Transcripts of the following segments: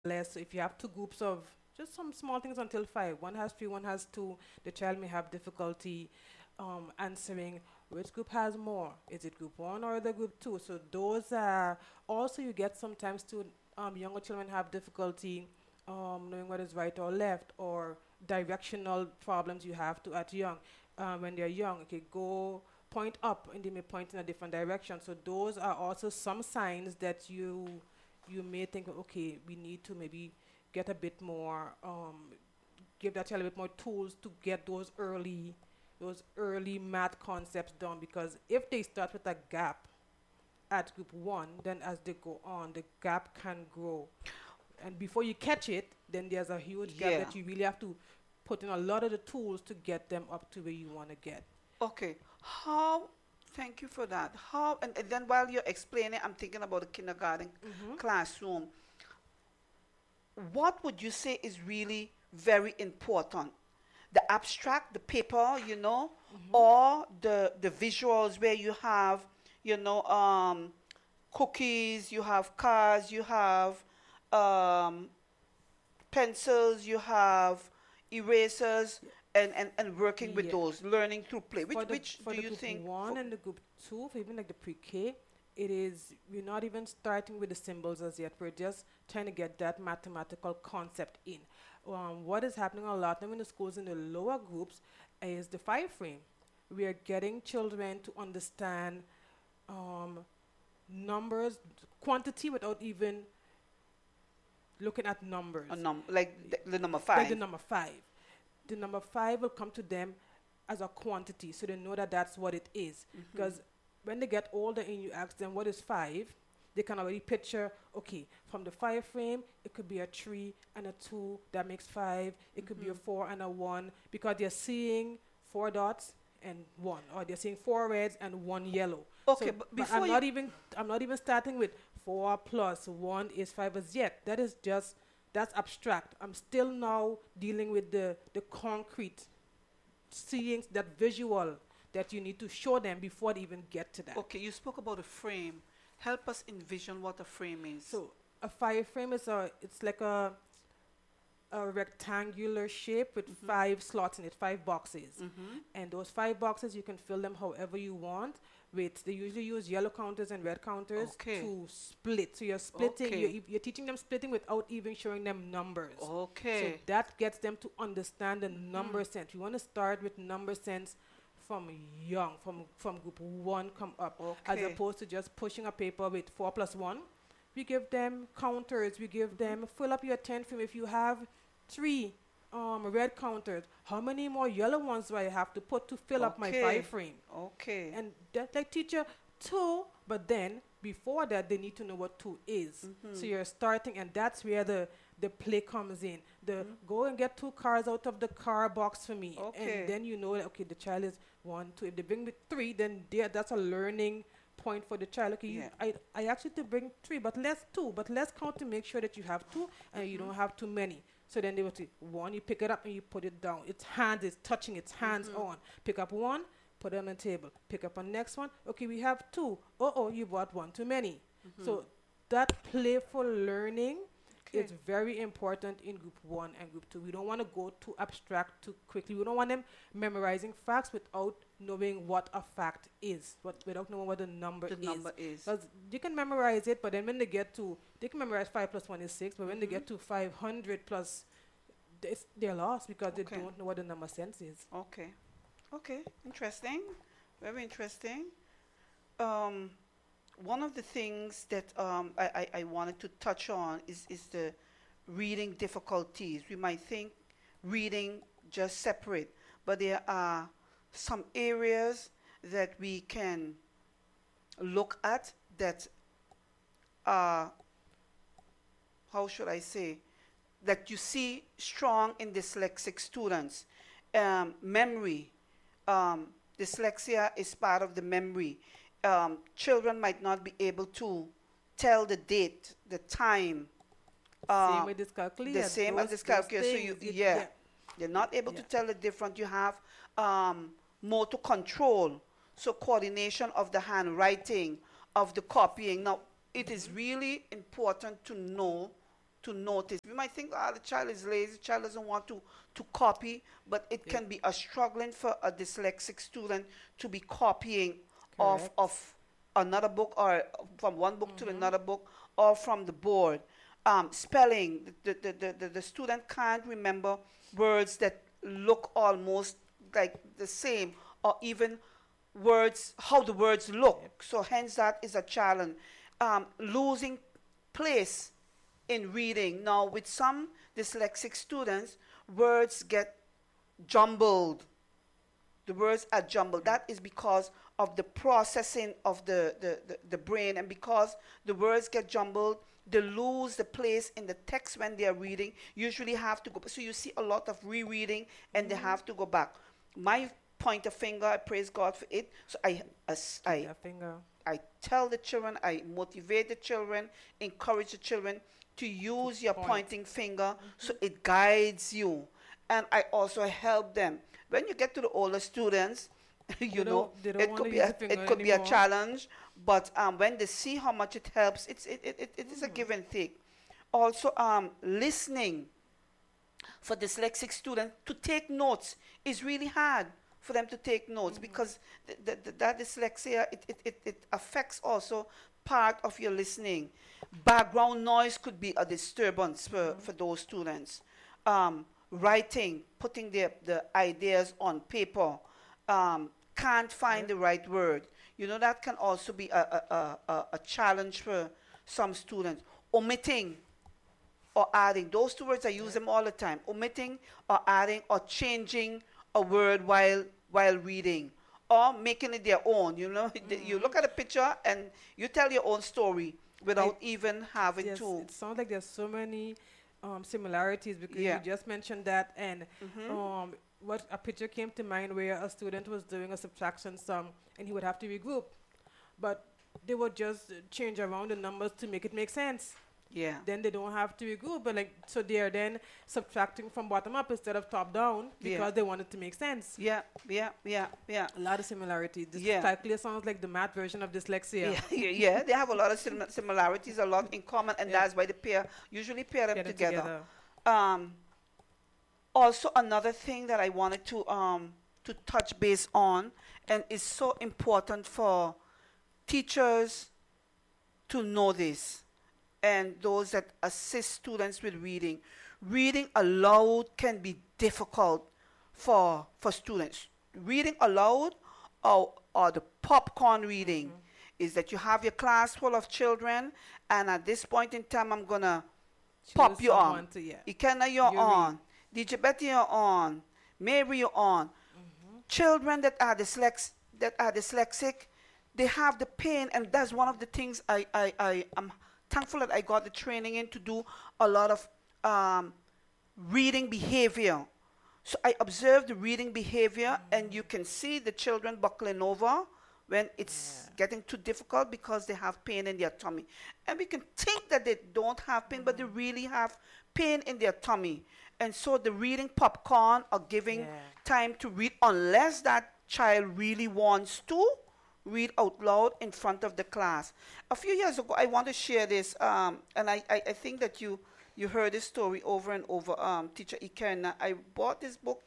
less. So if you have two groups of just some small things until five, one has three, one has two, the child may have difficulty answering which group has more. Is it group one or the group two? So those are also you get sometimes to younger children have difficulty knowing what is right or left or directional problems you have to at young when they're young. Okay, go point up and they may point in a different direction. So those are also some signs that you may think, okay, we need to maybe get a bit more, give that child a bit more tools to get those early math concepts done. Because if they start with a gap at group one, then as they go on, the gap can grow. And before you catch it, then there's a huge gap Yeah. that you really have to put in a lot of the tools to get them up to where you want to get. Okay. How, thank you for that. How, and then while you're explaining, I'm thinking about the kindergarten Mm-hmm. classroom. What would you say is really very important? The abstract, the paper, Mm-hmm. or the visuals where you have, you know, cookies, you have cars, you have um, pencils, you have erasers, and working with Yeah. those, learning through play. Which for the which for do the you group think one for, and the group two, for even like the pre-K, it is we're not even starting with the symbols as yet. We're just trying to get that mathematical concept in. What is happening a lot now in the schools in the lower groups is the five frame. We are getting children to understand um, numbers, quantity without even looking at a numbers. like the number Like the five? number five. The number five will come to them as a quantity, so they know that that's what it is. Hmm. Because when they get older and you ask them what is five, they can already picture, okay, from the five frame, it could be a three and a two that makes five. It could be a Hmm. four and a one because they're seeing four dots and one, or they're seeing four reds and one yellow. Okay, So, but but before you, I'm not even starting with four plus one is five as yet. That is just that's abstract. I'm still now dealing with the concrete, seeing that visual that you need to show them before they even get to that. okay, you spoke about a frame. Help us envision what a frame is. So a fire frame is it's like a rectangular shape with Hmm. five slots in it, five boxes. Hmm. And those five boxes, you can fill them however you want. With they usually use yellow counters and red counters Okay. to split. So you're splitting. Okay. You're teaching them splitting without even showing them numbers. So Okay. that gets them to understand the number Hmm. sense. We want to start with number sense from young, from group one come up, as Okay. opposed to just pushing a paper with four plus one. We give them counters. We give Hmm. them fill up your 10 frame. If you have three red counters, how many more yellow ones do I have to put to fill up my five Okay. frame? Okay. And that like teacher two, but then before that they need to know what two is. So Hmm. you're starting, and that's where the play comes in. The Hmm. go and get two cars out of the car box for me, and Okay. then you know that okay, the child is one, two. If they bring me three, then there that's a learning point for the child. Okay, Yeah. I asked you to bring three, but let's two, but let's count to make sure that you have two and you Hmm. don't have too many. So then they will say one, you pick it up and you put it down. Its hands is touching, its hands Hmm. on. Pick up one, put it on the table. Pick up a next one. Okay, we have two. Oh, you bought one too many. Hmm. So that playful learning Okay. is very important in group one and group two. We don't want to go too abstract too quickly. We don't want them memorizing facts without knowing what a fact is, without knowing what the number The is. number is. Because you can memorize it, but then when they can memorize 5 plus 1 is 6, but when they Hmm. get to 500 plus, they're lost because they Okay. don't know what the number sense is. Okay. Okay. Interesting. Very interesting. Um, One of the things that I wanted to touch on is the reading difficulties. We might think reading just separate, but there are some areas that we can look at that are, how should I say, that you see strong in dyslexic students. Memory, um, dyslexia is part of the memory. Children might not be able to tell the date, the time, Same uh, with the dyscalculia. same as Those dyscalculia. So things, yeah, yeah, they're not able to yeah. tell the difference. You have motor control, so coordination of the handwriting, of the copying. Now, it is Hmm. really important to know to notice. You might think, the child is lazy, the child doesn't want to copy, but it Yep. can be a struggling for a dyslexic student to be copying Correct. of another book, or from one book to Mm-hmm. another book, or from the board. Spelling, the student can't remember words that look almost like the same, or even words, how the words Yep. look. So hence that is a challenge. Losing place in reading. Now with some dyslexic students, words get jumbled. The words are jumbled. Yep. That is because of the processing of the brain, and because the words get jumbled, they lose the place in the text when they are reading. Usually have to go. So you see a lot of rereading, and they Mm-hmm. have to go back. My point of finger, I praise God for it. So Keep that finger. I tell the children, I motivate the children, encourage the children to To use your point. pointing finger Mm-hmm. so it guides you. And I also help them. When you get to the older students, They don't want to use the finger it could be a anymore. challenge, but when they see how much it helps, it is a Mm. give and take. Also, listening for dyslexic students to take notes is really hard for them to take notes, Mm-hmm. because that dyslexia, it affects also part of your listening. Background noise could be a disturbance Mm-hmm. for those students. Writing, putting the ideas on paper, can't find Yep. the right word. You know, that can also be a challenge for some students. Omitting or adding. Those two words, I use Yep. them all the time. Omitting or adding or changing a word while reading, or making it their own. You know, you Mm-hmm. look at a picture and you tell your own story I without even having Yes, to. it sounds like there's so many similarities because you Yeah. just mentioned that, and Hmm. what a picture came to mind where a student was doing a subtraction sum and he would have to regroup, but they would just change around the numbers to make it make sense. Yeah. Then they don't have to regroup, but like so they are then subtracting from bottom up instead of top down Yeah. because they want it to make sense. Yeah. Yeah. Yeah. Yeah. A lot of similarities. This Yeah. calculus sounds like the math version of dyslexia. Yeah, yeah, they have a lot of similarities, a lot in common, and Yeah. that's why they usually pair them Get it together. together. Um, Also, another thing that I wanted to touch base on, and is so important for teachers to know this, and those that assist students with reading. Reading aloud can be difficult for students. Reading aloud, or the popcorn reading, is that you have your class full of children, and at this point in time, I'm gonna pop Choose you on. someone to, yeah. Ikenna, you're You read. on. DJ Betty, you're on. Mary, you're on. Children that are dyslexic, they have the pain, and that's one of the things I am thankful that I got the training in, to do a lot of reading behavior. So I observe the reading behavior, and you can see the children buckling over when it's Yeah. getting too difficult because they have pain in their tummy. And we can think that they don't have pain, but they really have pain in their tummy. And so the reading popcorn, or giving Yeah. time to read, unless that child really wants to read out loud in front of the class. A few years ago, I want to share this, and I think that you heard this story over and over, Teacher Ikenna. I bought this book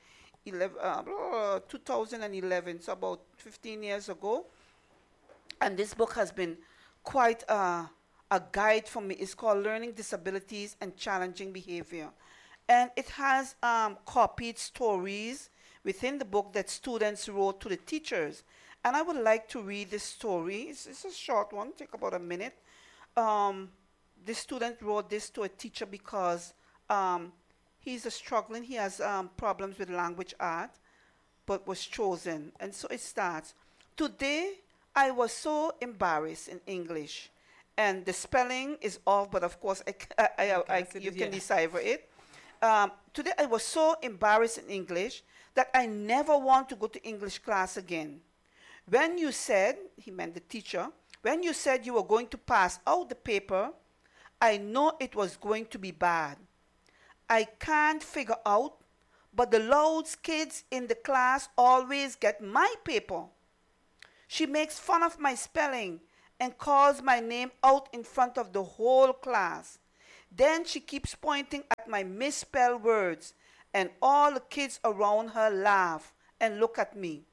2011, so about 15 years ago. And this book has been quite a guide for me. It's called Learning Disabilities and Challenging Behavior. And it has copied stories within the book that students wrote to the teachers. And I would like to read this story. It's a short one, take about a minute. This student wrote this to a teacher because he's struggling. He has problems with language art, but was chosen. And so it starts. Today, I was so embarrassed in English. And the spelling is off, but of course, you can decipher it. Today, I was so embarrassed in English that I never want to go to English class again. When you said, he meant the teacher, when you said you were going to pass out the paper, I know it was going to be bad. I can't figure out, but the Louds kids in the class always get my paper. She makes fun of my spelling and calls my name out in front of the whole class. Then she keeps pointing at my misspelled words, and all the kids around her laugh and look at me.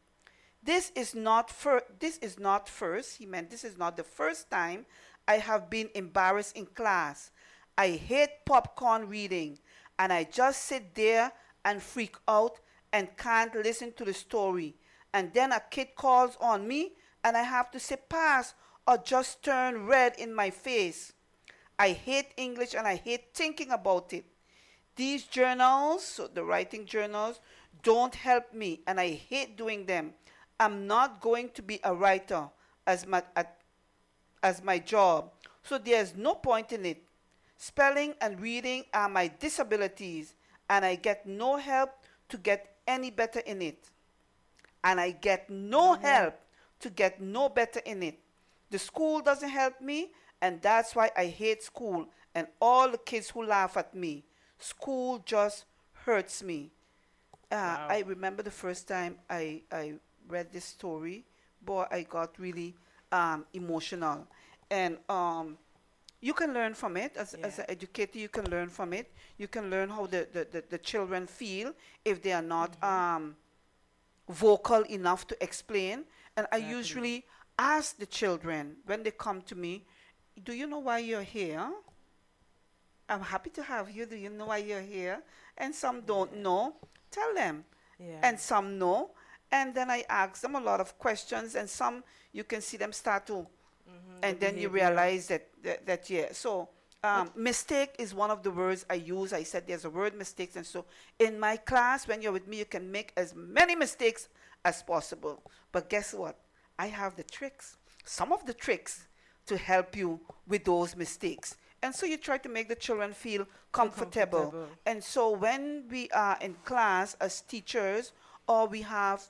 This is not first, he meant this is not the first time I have been embarrassed in class. I hate popcorn reading, and I just sit there and freak out and can't listen to the story. And then a kid calls on me, and I have to say pass or just turn red in my face. I hate English and I hate thinking about it. These journals, so the writing journals, don't help me, and I hate doing them. I'm not going to be a writer as my job, so there's no point in it. Spelling and reading are my disabilities, and I get no help to get any better in it. And I get no help to get no better in it. The school doesn't help me, and that's why I hate school and all the kids who laugh at me. School just hurts me. Wow. I remember the first time I read this story, boy, I got really emotional. And you can learn from it. As Yeah. an educator, you can learn from it. You can learn how the children feel if they are not vocal enough to explain. And I Exactly. usually ask the children when they come to me, do you know why you're here? I'm happy to have you. Do you know why you're here? And some don't Yeah. know. Tell them. Yeah. And some know. And then I ask them a lot of questions, and some you can see them start to, The and then you behavior. realize that yeah. So But mistake is one of the words I use. I said there's a word mistakes, and so in my class, when you're with me, you can make as many mistakes as possible. But guess what? I have the tricks, some of the tricks to help you with those mistakes. And so you try to make the children feel feel comfortable. comfortable. And so when we are in class as teachers, or we have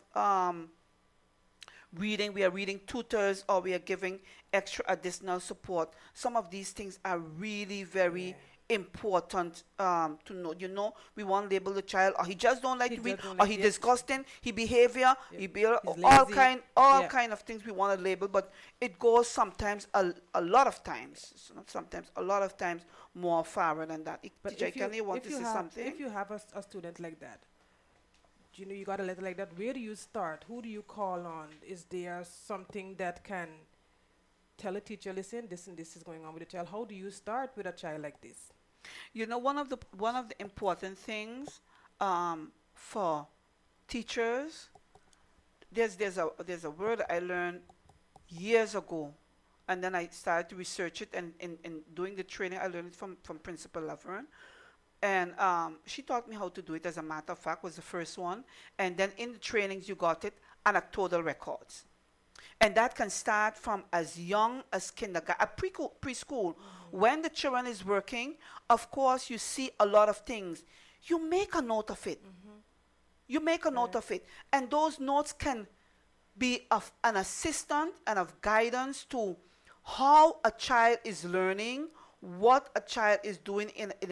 reading, we are reading tutors, or we are giving extra additional support. Some of these things are really Yeah. very important to know. You know, we want to label the child, or he just don't like He to read, just don't or like he it. disgusting, he behavior, Yep. he be He's all lazy. all Yeah. kind of things we want to label. But it goes sometimes a lot of times, so not sometimes, a lot of times more far than that. But Teacher, can you want to say something? if you have a student like that, you know, you got a letter like that, where do you start? Who do you call on? Is there something that can tell a teacher, listen, this and this is going on with the child? How do you start with a child like this? You know, one of the important things for teachers, there's a word I learned years ago, and then I started to research it, and in doing the training, I learned it from Principal Laverne, and she taught me how to do it. As a matter of fact, was the first one, and then in the trainings you got it, anecdotal records. And that can start from as young as kindergarten, preschool. When the children is working, of course, you see a lot of things. You make a note of it. You make a note Right. of it. And those notes can be of an assistant and of guidance to how a child is learning, what a child is doing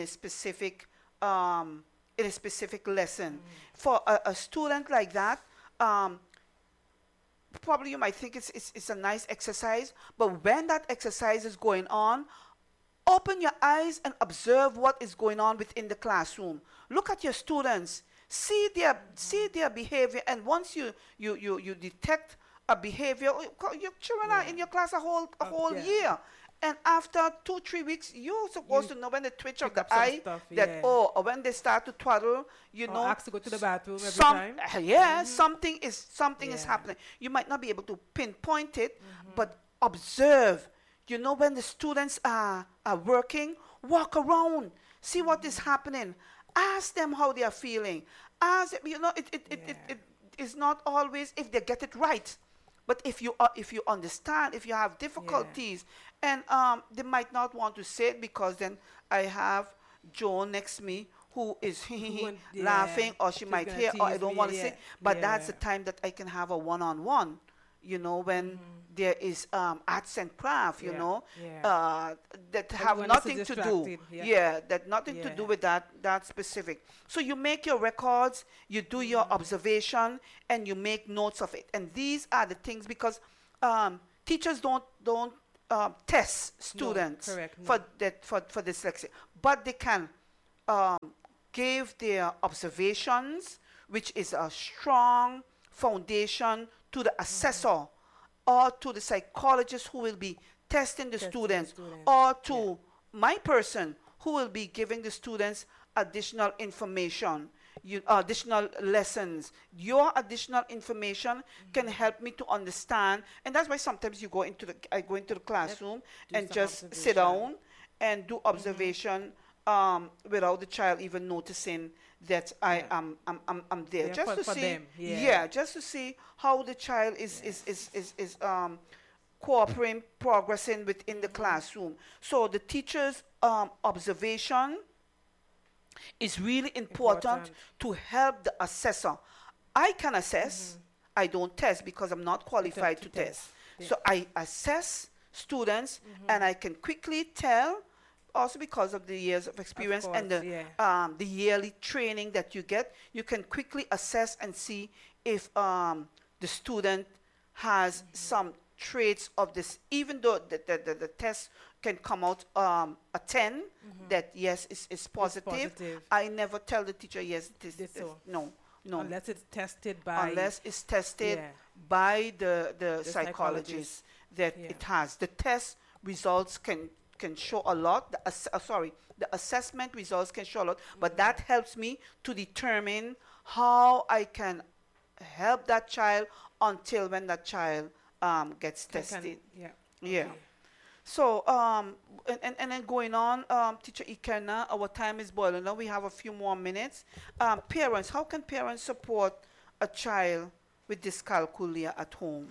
um, in a specific lesson. For a student like that, um, probably you might think it's a nice exercise, but when that exercise is going on, open your eyes and observe what is going on within the classroom. Look at your students, see their behavior, and once you detect a behavior, your children are Yeah. in your class a whole Yeah. year. And after 2 3 weeks, you're supposed You to know when the twitch of pick the up some eye, stuff, that yeah. or when they start to twaddle, you Or know, ask to go to the bathroom every some time. yeah, something is Yeah. happening. You might not be able to pinpoint it, but observe. You know, when the students are working, walk around, see what is happening, ask them how they are feeling. Ask them, you know, Yeah. it is not always if they get it right, but if you understand, if you have difficulties, and they might not want to say it, because then I have Joan next to me who is laughing, or she She's might gonna hear, or I tease don't me, want to yeah. say. But that's Yeah. the time that I can have a one-on-one, you know, when there is arts and craft, you Yeah, know, yeah. that have Everyone else is nothing to do, distracted, yeah. that nothing to do Yeah. with that specific. So you make your records, you do your observation, and you make notes of it. And these are the things, because teachers don't test No, students correct. No. for dyslexia, but they can um, give their observations, which is a strong foundation to the assessor or to the psychologist who will be testing the Testing the students, students. or Yeah. to my person who will be giving the students additional information, additional lessons. Your additional information can help me to understand, and that's why sometimes I go into the classroom Do and some just sit observation. down and do observation without the child even noticing that Yeah. I'm there, Yeah, just to for see, them. Yeah. yeah, just to see how the child is cooperating, progressing within the classroom. So the teacher's observation is really important Important. to help the assessor. I can assess, I don't test because I'm not qualified to test. Yeah. So I assess students and I can quickly tell, also because of the years of experience course, and yeah. the yearly training that you get, you can quickly assess and see if the student has some traits of this, even though the test can come out a 10, that yes, is positive. positive. I never tell the teacher yes, This so. no, no, Unless it's tested by. unless it's tested Yeah. by the The psychologist that Yeah. it has. The test results can show a lot. The assessment results can show a lot, but that helps me to determine how I can help that child until when that child gets tested. Yeah. Yeah. Okay. So, and then going on, Teacher Ikenna, our time is boiling. Now we have a few more minutes. Parents, how can parents support a child with dyscalculia at home?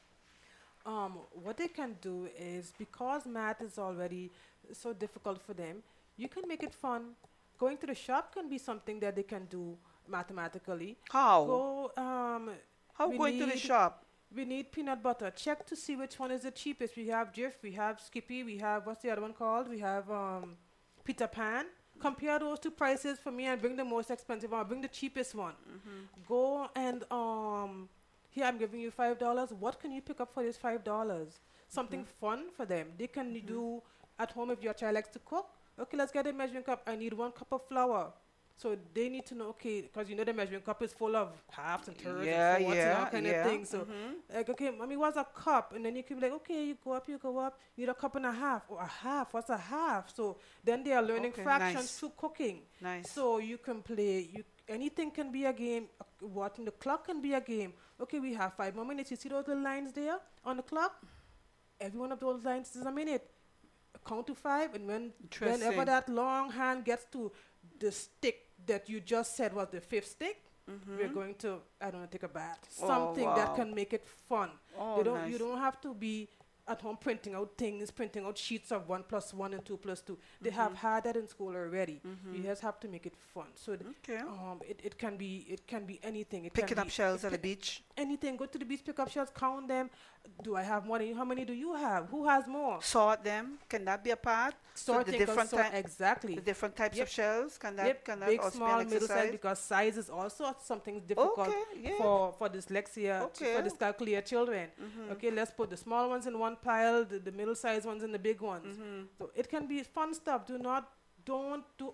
What they can do is, because math is already so difficult for them, you can make it fun. Going to the shop can be something that they can do mathematically. How? Go. How we going to the need- shop? We need peanut butter. Check to see which one is the cheapest. We have Jif, we have Skippy, we have, what's the other one called? We have Peter Pan. Compare those two prices for me and bring the most expensive one. Bring the cheapest one. Go and here I'm giving you $5. What can you pick up for this $5? Something fun for them. They can do at home if your child likes to cook. Okay, let's get a measuring cup. I need 1 cup of flour. So they need to know, okay, because you know the measuring cup is full of halves and thirds Yeah, and fourths and all yeah, kind yeah. of things. So like, okay, mommy, what's a cup? And then you can be like, okay, you go up, you need a cup and a half. Or a half, what's a half? So then they are learning Okay, fractions nice. through cooking. Nice. So you can play, anything can be a game. Watching the clock can be a game. Okay, we have 5 more minutes. You see those little lines there on the clock? Every one of those lines is a minute. Count to 5, and whenever Interesting. that long hand gets to the stick that you just said was the 5th stick, we're going to, I don't know, take a bath. Oh, Something that wow. can make it fun. Oh, You nice. don't have to be at home printing out things, printing out sheets of 1 plus 1 and 2 plus 2. They have had that in school already. You just have to make it fun. So Okay. it can be anything. It Picking can up be shells at the beach. anything. Go to the beach, pick up shells, count them. Do I have money? How many do you have? Who has more? Sort them. Can that be a part? Sorting, the different exactly. the different types Yep. of shells. Can that Yep, can that big, also small, be an middle size, exercise? because size is also something difficult Okay, yeah. for dyslexia, Okay. for dyscalculia children. Okay, let's put the small ones in one pile, the middle size ones in the big ones. So it can be fun stuff. Don't do,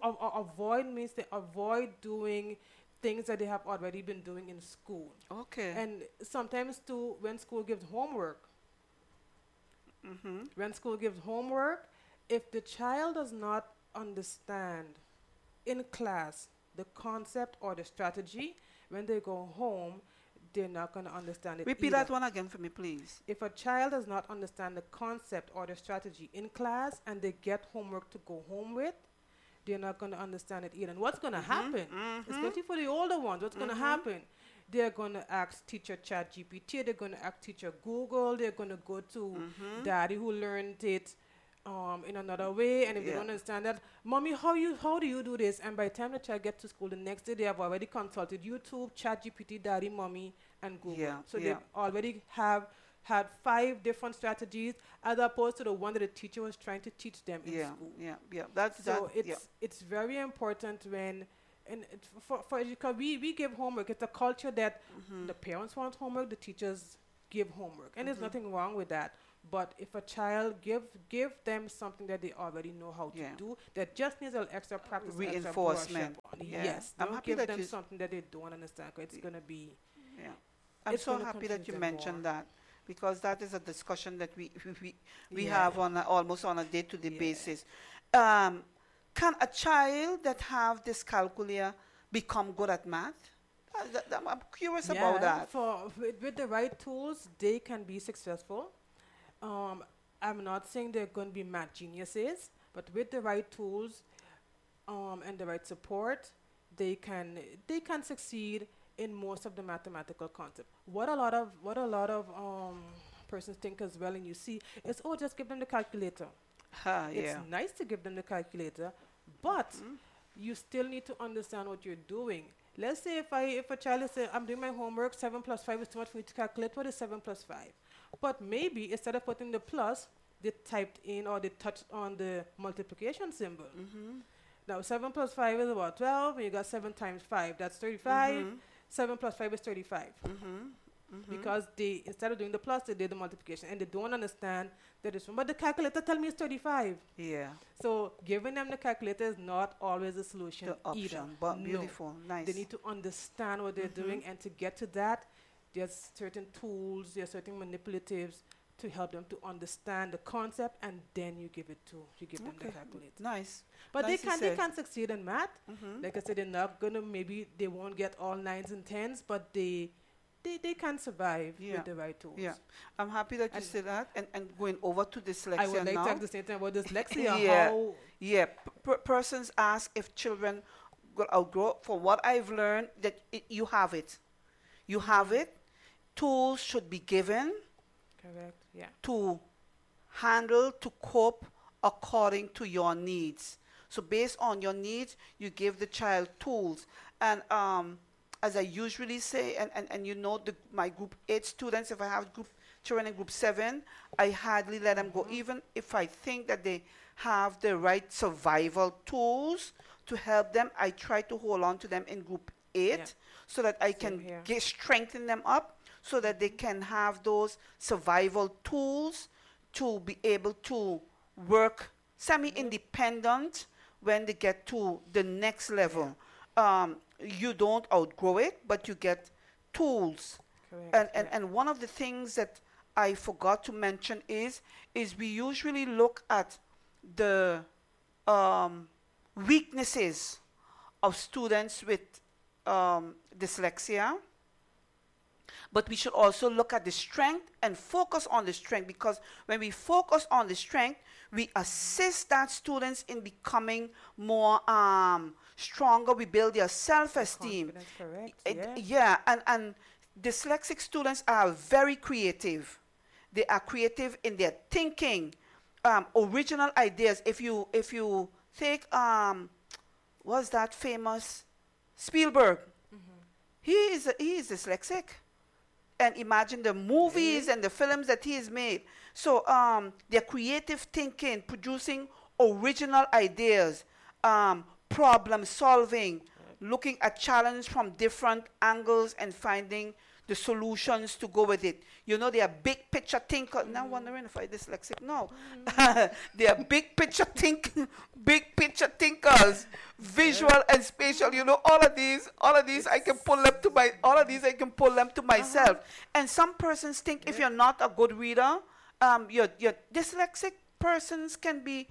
avoid doing things that they have already been doing in school. Okay. And sometimes too, when school gives homework, if the child does not understand in class the concept or the strategy, when they go home, they're not going to understand it Repeat either. that one again for me, please. If a child does not understand the concept or the strategy in class and they get homework to go home with, they're not going to understand it either. And what's going to happen, especially for the older ones, what's going to happen? They're going to ask teacher ChatGPT, they're going to ask teacher Google, they're going to go to daddy who learned it in another way. And if they Yeah. don't understand that, mommy, how do you do this? And by the time the child gets to school, the next day they have already consulted YouTube, ChatGPT, daddy, mommy, and Google. Yeah, So yeah. they already have had 5 different strategies as opposed to the one that the teacher was trying to teach them in Yeah, school. yeah. That's So that. Yeah. it's very important when, and because we give homework. It's a culture that the parents want homework, the teachers give homework, and there's nothing wrong with that. But if a child give them something that they already know how to Yeah. do, that just needs a little extra practice, and extra brush Reinforcement. up on. Yeah. Yes, I'm don't happy give that them you. something that they don't understand. 'Cause it's gonna be, Yeah. I'm it's so gonna happy that confuse you them more. mentioned that because that is a discussion that we Yeah, have on almost on a day-to-day yeah. basis. Um, can a child that have dyscalculia become good at math? I'm curious about Yeah, that. with the right tools, they can be successful. Um, I'm not saying they're going to be math geniuses, but with the right tools, and the right support, they can they can succeed in most of the mathematical concept. What a lot of persons think as well, and you see, is, oh, just give them the calculator. It's Yeah. nice to give them the calculator, but Mhm. you still need to understand what you're doing. Let's say if a child is saying, I'm doing my homework, 7 plus 5 is too much for me to calculate, what is 7 plus 5? But maybe instead of putting the plus, they typed in or they touched on the multiplication symbol. Mhm. Now 7 plus 5 is about 12, and you got 7 times 5, that's 35. Mhm. 7 plus 5 is 35. Mhm. Mhm. Because they, instead of doing the plus, they did the multiplication, and they don't understand that it's from, but the calculator tell me it's 35. Yeah. So giving them the calculator is not always a solution The either. option, but No. beautiful, nice. They need to understand what they're doing, and to get to that, there's certain tools, there's certain manipulatives to help them to understand the concept, and then you give them the Okay. calculator. Nice. But Nicely they said. can succeed in math. Mhm. Like I said, they're not gonna, maybe they won't get all nines and tens, but they can survive Yeah. with the right tools. Yeah. I'm happy that you And said that. And going over to I dyslexia would like to now. ask the same thing about dyslexia. Yeah. How Yeah. Persons ask if children will outgrow. For what I've learned, that you have it. You have it. Tools should be given correct? Yeah. to handle, to cope according to your needs. So based on your needs, you give the child tools. And as I usually say, and you know my group 8 students, if I have group children in group 7, I hardly let them go, even if I think that they have the right survival tools to help them. I try to hold on to them in group 8 Yeah. so that I Same can here. strengthen them up so that they can have those survival tools to be able to work semi-independent when they get to the next level. You don't outgrow it, but you get tools. Correct. And one of the things that I forgot to mention is we usually look at the weaknesses of students with dyslexia, but we should also look at the strength and focus on the strength, because when we focus on the strength, we assist that students in becoming more stronger. We build their self-esteem. Confidence, correct. Yeah, and dyslexic students are very creative. They are creative in their thinking, original ideas. If you take what's that famous Spielberg? He is dyslexic, and imagine the movies and the films that he has made. So their creative thinking, producing original ideas, problem solving, looking at challenge from different angles and finding the solutions to go with it. You know, they are big picture thinkers. Now wondering if I dyslexic. No, they are big picture thinkers, visual and spatial. You know, all of these I can pull them to myself. And some persons think if you're not a good reader, your dyslexic persons can be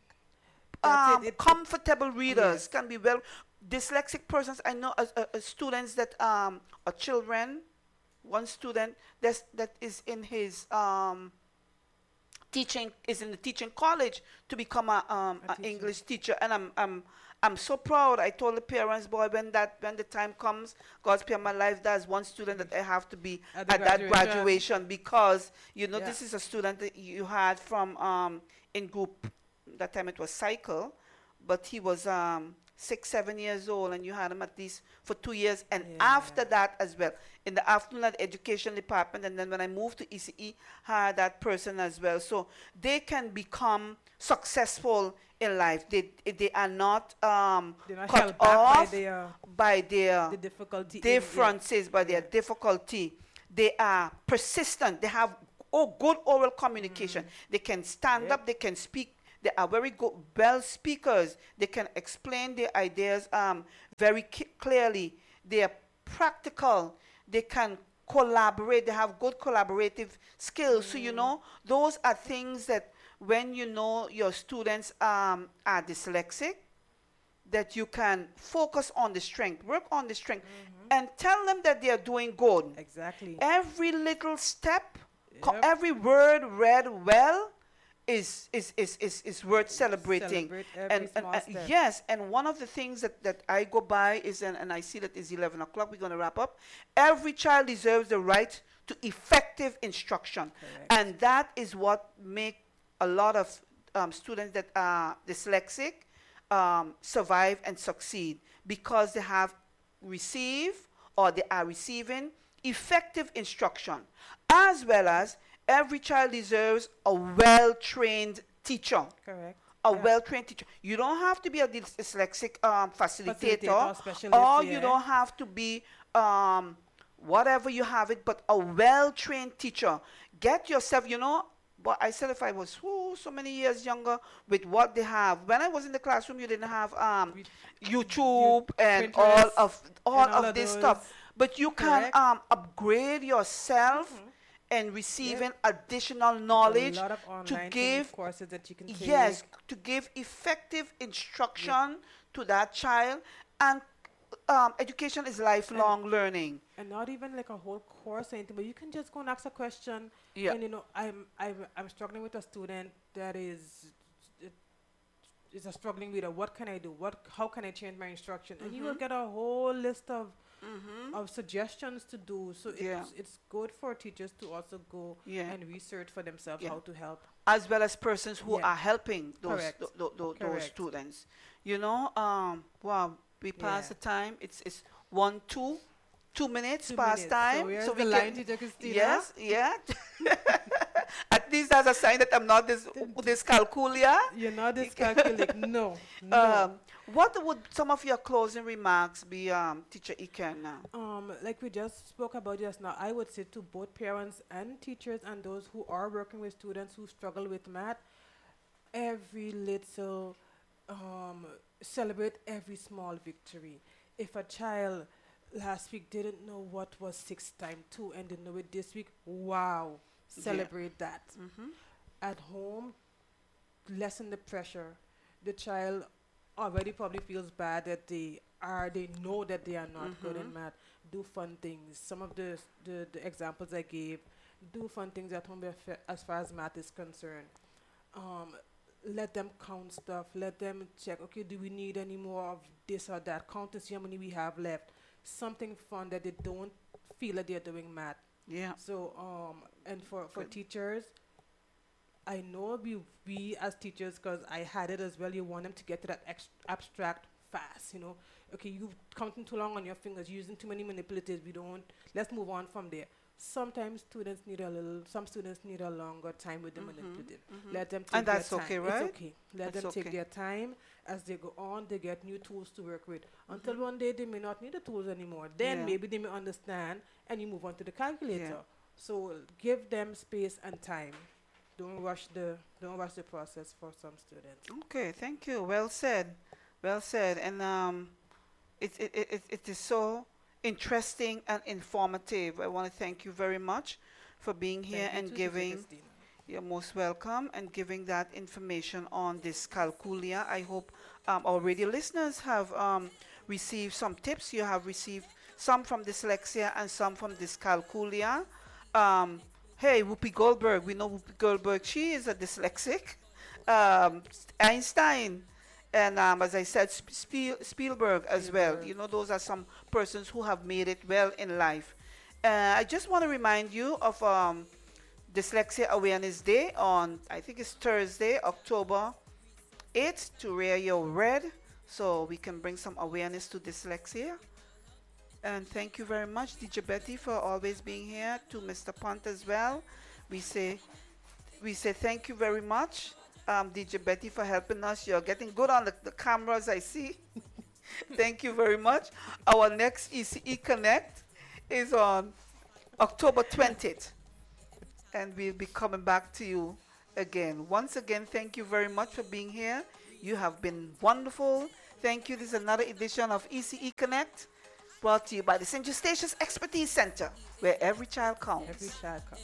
comfortable readers, Yes. can be well. Dyslexic persons, I know students that are children. One student that is in his teaching, is in the teaching college to become a teacher. English teacher, and I'm so proud. I told the parents, boy, when the time comes, God's spare my life, there's one student that I have to be At at the that graduation, because Yeah. this is a student that you had from in group, that time it was cycle, but he was 6-7 years old, and you had him at least for 2 years, and Yeah. after that as well, in the afternoon at the education department, and then when I moved to ECE, had that person as well. So they can become successful in life. They are not They're not cut held back by off their by their the difficulty. differences, by their Yeah. difficulty. They are persistent. They have good oral communication. They can stand Yep. up, they can speak. They are very good, well speakers. They can explain their ideas very clearly. They are practical. They can collaborate. They have good collaborative skills. So, those are things that when you know your students are dyslexic, that you can focus on the strength, work on the strength, and tell them that they are doing good. Exactly. Every little step, Yep. every word read well is worth celebrating. Celebrate every small step. Yes, and one of the things that I go by is, and I see that it's 11 o'clock, we're going to wrap up. Every child deserves the right to effective instruction. Correct. And that is what make a lot of students that are dyslexic survive and succeed, because they have received or they are receiving effective instruction, as well as every child deserves a well-trained teacher. Correct. A Yeah. well-trained teacher. You don't have to be a dyslexic facilitator, specialist, or you yeah. don't have to be whatever you have it, but a well-trained teacher. Get yourself, but I said if I was so many years younger with what they have. When I was in the classroom, you didn't have YouTube and Pinterest all and of this stuff. those. But you can Correct. upgrade yourself and receiving additional knowledge A lot of to online give courses that you can take. yes, to give effective instruction to that child. And education is lifelong learning. And not even like a whole course or anything, but you can just go and ask a question. Yeah. And I'm struggling with a student that is a struggling reader. What can I do? How can I change my instruction? And you will get a whole list of suggestions to do. So Yeah. it's good for teachers to also go Yeah. and research for themselves Yeah. how to help. As well as persons who Yeah. are helping those Correct. those Correct. students. Wow, we passed Yeah. the time. It's 2 minutes 2 past minutes. time. So where's we the line, Teacher Christina? Yes, yeah. At least that's a sign that I'm not this calculia. You're not dyscalculic. No. What would some of your closing remarks be, Teacher Iken? Like we just spoke about just now, I would say to both parents and teachers and those who are working with students who struggle with math, every little, celebrate every small victory. If a child last week didn't know what was 6 times 2 and didn't know it this week, wow, celebrate that. At home, lessen the pressure. The child already probably feels bad that they know that they are not good in math. Do fun things. Some of the examples I gave, do fun things at home as far as math is concerned. Let them count stuff. Let them check, okay, do we need any more of this or that? Count to see how many we have left. Something fun that they don't feel that they're doing math. Yeah. So, and for teachers, I know we as teachers, because I had it as well, you want them to get to that abstract fast, Okay, you've counting too long on your fingers, using too many manipulatives, let's move on from there. Sometimes some students need a longer time with the manipulative. Let them take And that's their time. okay, right? It's okay. Let That's them take okay. their time. As they go on, they get new tools to work with. Until one day they may not need the tools anymore. Then Yeah. maybe they may understand and you move on to the calculator. Yeah. So give them space and time. Don't rush the process for some students. Okay, thank you. Well said. Well said. And it is so interesting and informative. I want to thank you very much for being here Thank you and too, Teacher giving. Christina. You're most welcome, and giving that information on this calculia. I hope our radio listeners have received some tips. You have received some from dyslexia and some from dyscalculia. Hey, Whoopi Goldberg, we know Whoopi Goldberg. She is a dyslexic. Einstein, and as I said, Spielberg as well. Spielberg. Those are some persons who have made it well in life. I just want to remind you of Dyslexia Awareness Day on, I think it's Thursday, October 8th, to wear your red so we can bring some awareness to dyslexia. And thank you very much, DJ Betty, for always being here. To Mr. Punt as well. We say thank you very much, DJ Betty, for helping us. You're getting good on the cameras, I see. Thank you very much. Our next ECE Connect is on October 20th. and we'll be coming back to you again. Once again, thank you very much for being here. You have been wonderful. Thank you. This is another edition of ECE Connect, brought to you by the St. Eustatius Expertise Center, where every child Every counts. child counts.